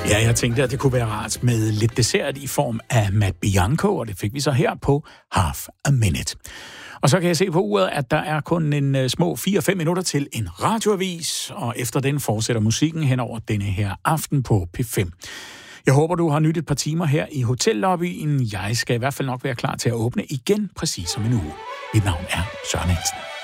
Ja, jeg tænkte, at det kunne være rart med lidt dessert i form af Matt Bianco, og det fik vi så her på Half a Minute. Og så kan jeg se på uret, at der er kun en små 4-5 minutter til en radioavis, og efter den fortsætter musikken hen over denne her aften på P5. Jeg håber, du har nydt et par timer her i hotellobbyen. Jeg skal i hvert fald nok være klar til at åbne igen præcis om en uge. Mit navn er Søren Hansen.